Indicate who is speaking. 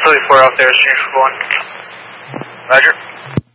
Speaker 1: Philly 4 out there, exchange for 1. Roger.